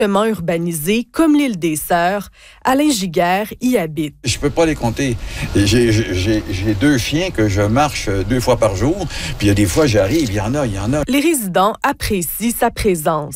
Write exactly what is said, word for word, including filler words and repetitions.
fortement urbanisé comme l'île des Sœurs, Alain Giguère y habite. Je peux pas les compter. J'ai, j'ai, j'ai deux chiens que je marche deux fois par jour, puis il y a des fois j'arrive, il y en a, il y en a. Les résidents apprécient sa présence.